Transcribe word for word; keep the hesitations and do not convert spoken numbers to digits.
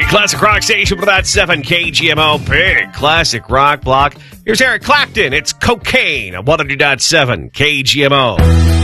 Classic Rock Station with that seven K G M O. Big classic rock block. Here's Eric Clapton. It's Cocaine on one hundred point seven K G M O.